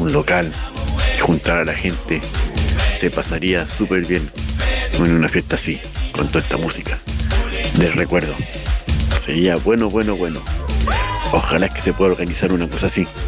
un local y juntar a la gente. Se pasaría súper bien en una fiesta así, con toda esta música del recuerdo. Sería bueno. Ojalá que se pueda organizar una cosa así.